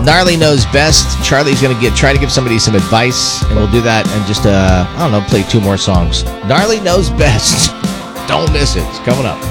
Gnarly Knows Best. Charlie's going to try to give somebody some advice, and we'll do that and just, play 2 more songs. Gnarly Knows Best. Don't miss it. It's coming up.